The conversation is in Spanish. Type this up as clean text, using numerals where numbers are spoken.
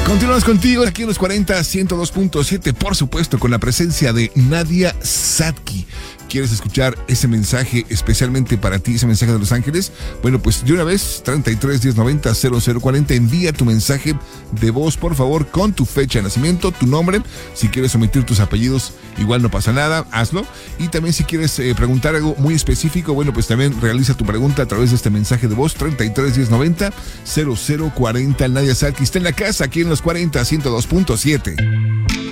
Continuamos contigo aquí en los 40 102.7, por supuesto, con la presencia de Nadia Sadki. ¿Quieres escuchar ese mensaje especialmente para ti, ese mensaje de Los Ángeles? Bueno, pues de una vez, 33 1090 0040, envía tu mensaje de voz, por favor, con tu fecha de nacimiento, tu nombre. Si quieres omitir tus apellidos, igual no pasa nada, hazlo. Y también si quieres preguntar algo muy específico, bueno, pues también realiza tu pregunta a través de este mensaje de voz, 33 1090 0040. Nadia Sadki está en la casa, aquí en los 40 102.7.